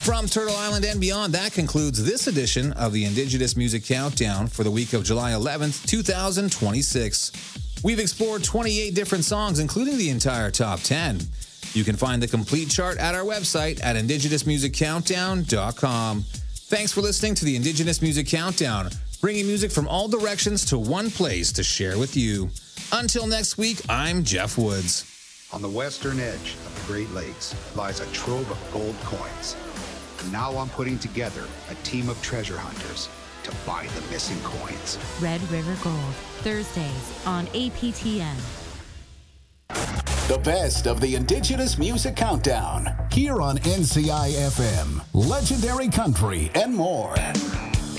From Turtle Island and beyond, that concludes this edition of the Indigenous Music Countdown for the week of July 11th, 2026. We've explored 28 different songs, including the entire top 10. You can find the complete chart at our website at indigenousmusiccountdown.com. Thanks for listening to the Indigenous Music Countdown, bringing music from all directions to one place to share with you. Until next week, I'm Jeff Woods. On the western edge of the Great Lakes lies a trove of gold coins. And now I'm putting together a team of treasure hunters to find the missing coins. Red River Gold, Thursdays on APTN. The best of the Indigenous Music Countdown, here on NCI FM, Legendary Country, and more.